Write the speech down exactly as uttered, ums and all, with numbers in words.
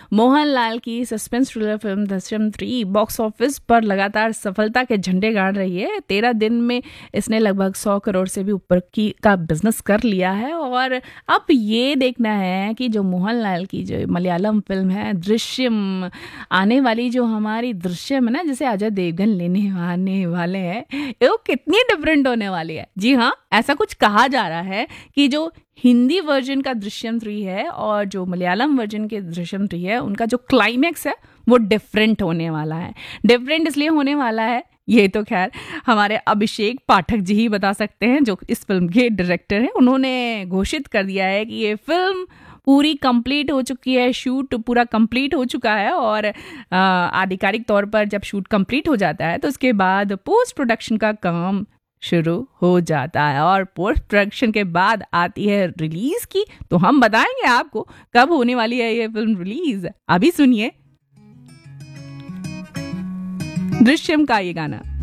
मोहनलाल की suspense thriller film Drishyam three box office पर लगातार सफलता के झंडे गाड़ रही है। तेरह दिन में इसने लगभग सौ करोड़ से भी ऊपर की का बिजनेस कर लिया है। और अब ये देखना है कि जो मोहनलाल की जो मलयालम फिल्म है दृश्यम, आने वाली जो हमारी दृश्यम है ना, जिसे अजय देवगन लेने आने वाले हैं, वो कितनी डिफरेंट होने वाली है। जी हाँ, ऐसा कुछ कहा जा रहा है कि जो हिंदी वर्जन का दृश्यम थ्री है और जो मलयालम वर्जन के दृश्यम थ्री है, उनका जो क्लाइमैक्स है वो डिफरेंट होने वाला है। डिफरेंट इसलिए होने वाला है, ये तो खैर हमारे अभिषेक पाठक जी ही बता सकते हैं, जो इस फिल्म के डायरेक्टर हैं। उन्होंने घोषित कर दिया है कि ये फिल्म पूरी कंप्लीट हो चुकी है, शूट पूरा कंप्लीट हो चुका है। और आधिकारिक तौर पर जब शूट कंप्लीट हो जाता है तो उसके बाद पोस्ट प्रोडक्शन का काम शुरू हो जाता है। और पोस्ट प्रोडक्शन के बाद आती है रिलीज की। तो हम बताएंगे आपको कब होने वाली है ये फिल्म रिलीज। अभी सुनिए दृश्यम का ये गाना।